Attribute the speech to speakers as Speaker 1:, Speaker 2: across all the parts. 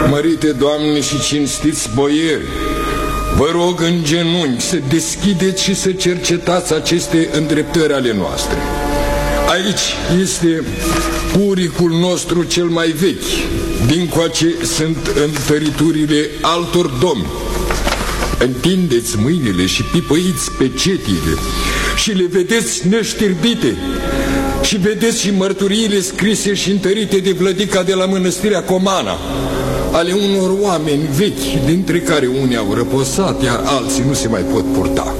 Speaker 1: Mărite doamne și cinstiți boieri, vă rog în genunchi să deschideți și să cercetați aceste îndreptări ale noastre. Aici este curicul nostru cel mai vechi. Dincoace sunt întăriturile altor domni. Întindeți mâinile și pipăiți pecetile și le vedeți neștirbite. Și vedeți și mărturiile scrise și întărite de vlădica de la mănăstirea Comana, ale unor oameni vechi, dintre care unii au răposat, iar alții nu se mai pot purta.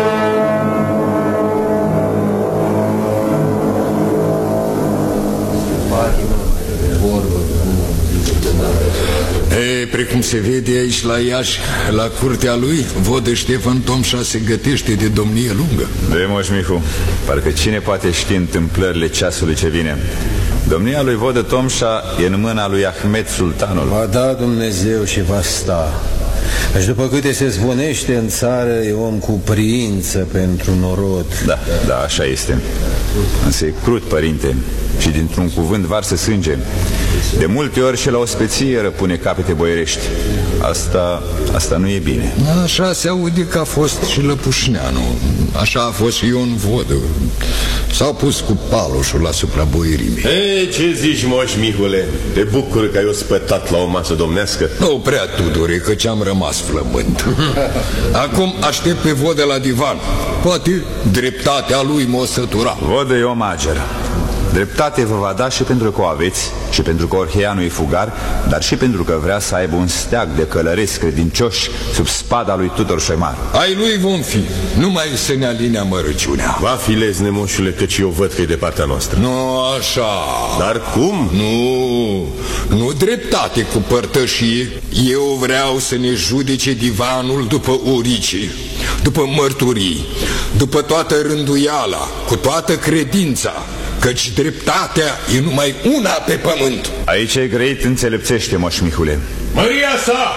Speaker 1: Precum se vede aici la Iași, la curtea lui, vodă Ștefan Tomșa se gătește de domnie lungă.
Speaker 2: De Moș Mihu, parcă cine poate ști întâmplările ceasului ce vine. Domnia lui vodă Tomșa e în mâna lui Ahmed Sultanul.
Speaker 3: Va da Dumnezeu și va sta. Și după câte se zvonește în țară, e om cu priință pentru norod.
Speaker 2: Da, așa este. Însă e crud, părinte, și dintr-un cuvânt varsă sânge. De multe ori și la ospeție răpune capete boierești. Asta nu e bine.
Speaker 1: Așa se aude că a fost și Lăpușneanu. Așa a fost și Ion Vodă. S-au pus cu paloșul asupra boierimii.
Speaker 4: Ce zici, Moș Mihule? Te bucur că ai ospătat la o masă domnească?
Speaker 1: Nu prea, Tudore, căci am rămas flământ. Acum aștept pe Vodă la divan. Poate dreptatea lui m-o sătura.
Speaker 2: Vodă e om ager. Dreptate vă va da și pentru că o aveți, și pentru că Orheanu e fugar, dar și pentru că vrea să aibă un steag de călăreți credincioși sub spada lui Tudor Șoimar.
Speaker 1: Ai lui vom fi, numai să ne alinea mărăciunea.
Speaker 4: Va fi lezne, moșule, căci eu văd că e de partea noastră.
Speaker 1: Nu așa.
Speaker 4: Dar cum?
Speaker 1: Nu dreptate cu părtășie. Eu vreau să ne judece divanul după uricii, după mărturii, după toată rânduiala, cu toată credința, căci dreptatea e numai una pe pământ.
Speaker 2: Aici e greit înțelepțește, Moș Mihule.
Speaker 4: Măria sa!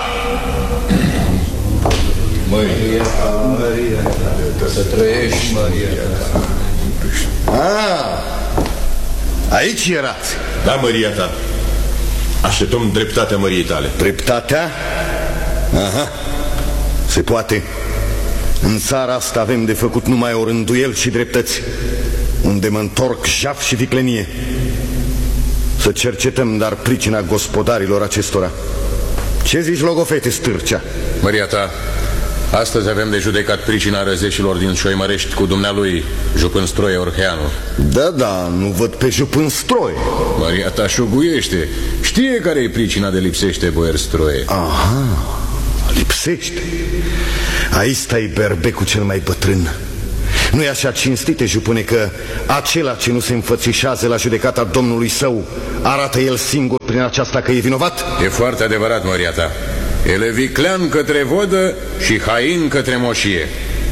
Speaker 3: Măria ta, să trăiești, Măria ta.
Speaker 5: Aici erați.
Speaker 4: Da, Măria ta. Așteptăm dreptatea măriei tale.
Speaker 5: Dreptatea? Aha, se poate. În țara asta avem de făcut numai o rânduiel și dreptăți, unde mă întorc jaf și viclenie. Să cercetăm dar pricina gospodarilor acestora. Ce zici, logofete Stârcea?
Speaker 6: Măria ta, astăzi avem de judecat pricina răzeșilor din Șoimărești cu dumnealui Jupân Stroie Orheanu.
Speaker 5: Da, nu văd pe Jupân Stroie.
Speaker 6: Măria ta șuguiește. Știe care e pricina de lipsește, boier Stroie.
Speaker 5: Aha, lipsește. Aici stai berbecul cel mai bătrân. Nu-i așa, cinstite, Jupâne, că acela ce nu se înfățișează la judecata domnului său arată el singur prin aceasta că e vinovat?
Speaker 6: E foarte adevărat, Măria ta. El e viclean către vodă și hain către moșie.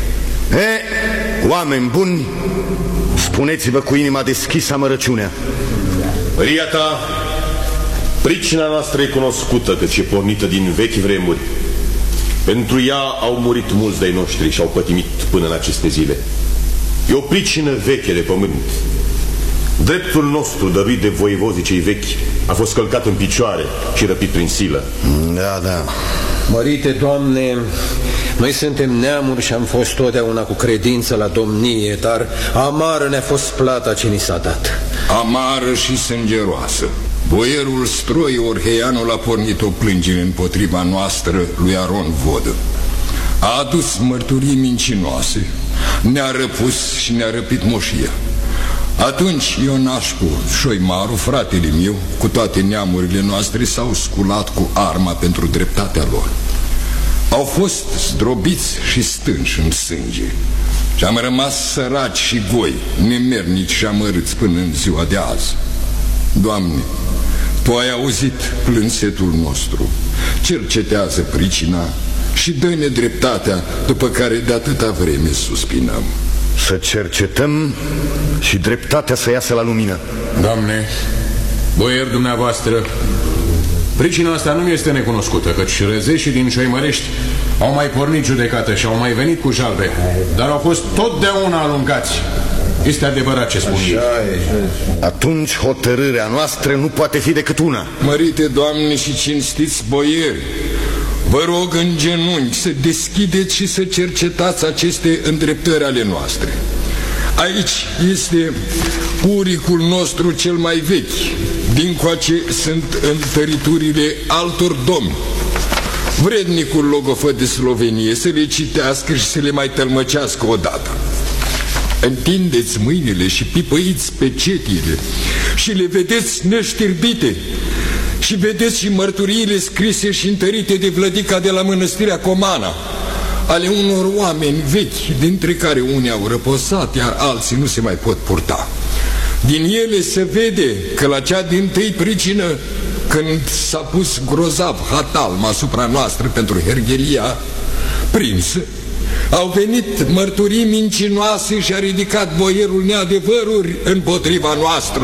Speaker 5: Oameni buni, spuneți-vă cu inima deschisă amărăciunea.
Speaker 4: Măria ta, pricina noastră e cunoscută, căci e pornită din vechi vremuri. Pentru ea au murit mulți de-ai noștri și au pătimit până în aceste zile. E o pricină veche de pământ. Dreptul nostru, dăruit de voievozii cei vechi, a fost călcat în picioare și răpit prin silă.
Speaker 5: Da.
Speaker 3: Mărite Doamne, noi suntem neamuri și am fost totdeauna cu credință la domnie, dar amară ne-a fost plata ce ni s-a dat.
Speaker 1: Amară și sângeroasă. Boierul Stroie Orheanu a pornit o plângere împotriva noastră lui Aron Vodă. A adus mărturii mincinoase, ne-a răpus și ne-a răpit moșia. Atunci Ionașcu, Șoimaru, fratele meu, cu toate neamurile noastre s-au sculat cu arma pentru dreptatea lor. Au fost zdrobiți și stânși în sânge și am rămas săraci și goi, nemernici și amărâți până în ziua de azi. Doamne, Tu ai auzit plânsetul nostru, cercetează pricina și dă-ne dreptatea după care de atâta vreme suspinăm.
Speaker 5: Să cercetăm și dreptatea să iasă la lumină.
Speaker 6: Doamne, boier dumneavoastră, pricina asta nu este necunoscută, căci răzeșii din Șoimărești au mai pornit judecată și au mai venit cu jalbe, dar au fost totdeauna alungați. Este adevărat ce spun ei.
Speaker 5: Atunci hotărârea noastră nu poate fi decât una.
Speaker 1: Mărite doamne și cinstiți boieri, vă rog în genunchi să deschideți și să cercetați aceste îndreptări ale noastre. Aici este uricul nostru cel mai vechi. Dincoace sunt întăriturile altor domni. Vrednicul logofăt de Slovenie să le citească și să le mai tălmăcească odată. Întindeți mâinile și pipăiți pecetile și le vedeți neștirbite și vedeți și mărturiile scrise și întărite de vlădica de la mănăstirea Comana, ale unor oameni vechi, dintre care unii au răposat, iar alții nu se mai pot purta. Din ele se vede că la cea dintâi pricină, când s-a pus grozav hatalm asupra noastră pentru hergheria prinsă, au venit mărturii mincinoase și a ridicat boierul neadevăruri împotriva noastră.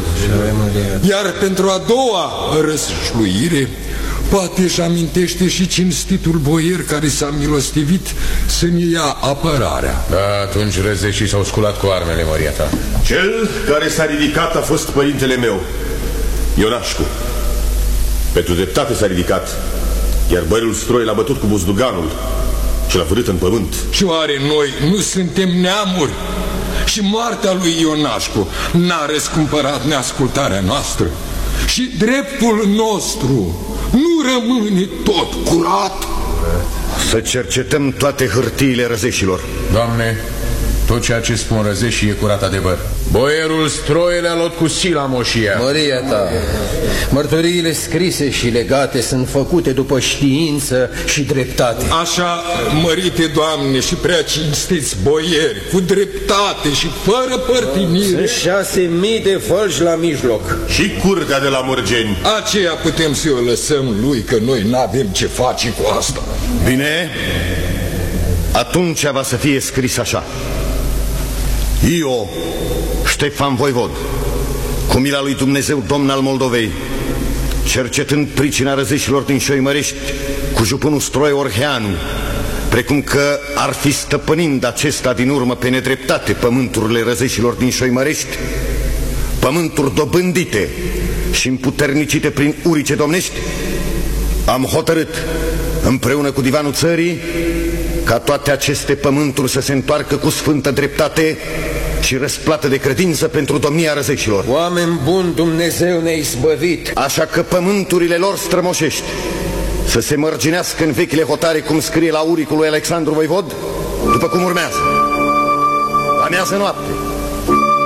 Speaker 1: Iar pentru a doua răsșluire, poate își amintește și cinstitul boier care s-a milostivit să ne ia apărarea.
Speaker 6: Da, atunci răzeșii s-au sculat cu armele, măria ta.
Speaker 4: Cel care s-a ridicat a fost părintele meu, Ionașcu. Pentru dreptate s-a ridicat, iar băierul Stroi l-a bătut cu buzduganul și l-a vârât în pământ.
Speaker 1: Și oare noi nu suntem neamuri? Și moartea lui Ionașcu n-a răscumpărat neascultarea noastră? Și dreptul nostru nu rămâne tot curat?
Speaker 5: Să cercetăm toate hârtiile răzeșilor.
Speaker 6: Doamne, tot ceea ce spun răzeșii e curat adevăr. Boierul Stroi le-a luat cu sila moșia.
Speaker 3: Măria ta, mărturiile scrise și legate sunt făcute după știință și dreptate.
Speaker 1: Așa, mărite Doamne și prea cinstiți boieri, cu dreptate și fără părtinire.
Speaker 3: Sunt 6.000 de fălci la mijloc.
Speaker 4: Și curtea de la Mărgeni.
Speaker 1: Aceea putem să o lăsăm lui, că noi n-avem ce face cu asta.
Speaker 5: Bine, atunci va să fie scris așa: Eu, Ștefan Voivod, cu mila lui Dumnezeu, Domn al Moldovei, cercetând pricina răzeșilor din Șoimărești cu jupânul Stroi Orheanu, precum că ar fi stăpânind acesta din urmă pe nedreptate pământurile răzeșilor din Șoimărești, pământuri dobândite și împuternicite prin urice domnești, am hotărât, împreună cu divanul țării, ca toate aceste pământuri să se întoarcă cu sfântă dreptate și răsplată de credință pentru domnia răzeșilor.
Speaker 3: Oameni buni, Dumnezeu ne-a izbăvit.
Speaker 5: Așa că pământurile lor strămoșești să se mărginească în vechile hotare, cum scrie la uricul lui Alexandru Voivod, după cum urmează: la miază noapte,